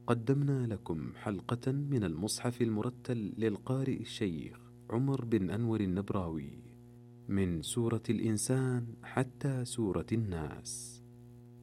قدمنا لكم حلقة من المصحف المرتل للقارئ الشيخ عمر بن أنور النبراوي، من سورة الإنسان حتى سورة الناس.